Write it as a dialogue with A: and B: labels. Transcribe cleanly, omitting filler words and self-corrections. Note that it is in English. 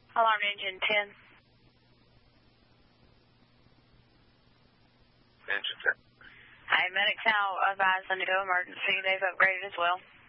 A: Alarm engine 10.
B: Engine 10.
A: Hi, medics now advised on the emergency. They've upgraded as well.